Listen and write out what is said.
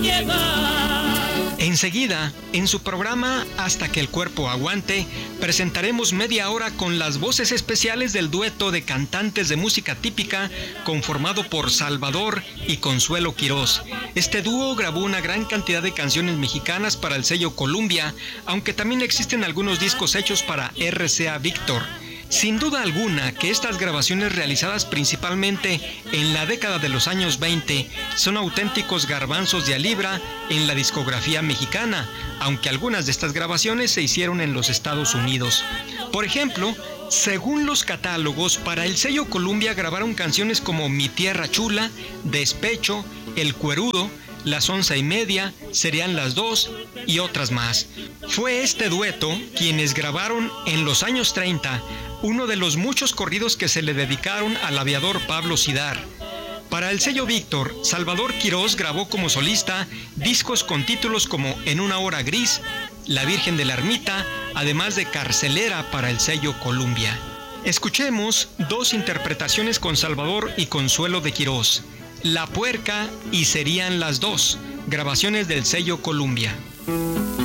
Enseguida, en su programa Hasta que el cuerpo aguante, presentaremos media hora con las voces especiales del dueto de cantantes de música típica conformado por Salvador y Consuelo Quirós. Este dúo grabó una gran cantidad de canciones mexicanas para el sello Columbia, aunque también existen algunos discos hechos para RCA Víctor. Sin duda alguna que estas grabaciones realizadas principalmente en la década de los años 20 son auténticos garbanzos de a libra en la discografía mexicana, aunque algunas de estas grabaciones se hicieron en los Estados Unidos. Por ejemplo, según los catálogos, para el sello Columbia grabaron canciones como Mi Tierra Chula, Despecho, El Cuerudo, Las 11:30, Serían las 2 y otras más. Fue este dueto quienes grabaron en los años 30 uno de los muchos corridos que se le dedicaron al aviador Pablo Cídar. Para el sello Víctor, Salvador Quirós grabó como solista discos con títulos como En una hora gris, La Virgen de la Ermita, además de Carcelera para el sello Columbia. Escuchemos dos interpretaciones con Salvador y Consuelo de Quirós: La Puerca y Serían las 2, grabaciones del sello Columbia.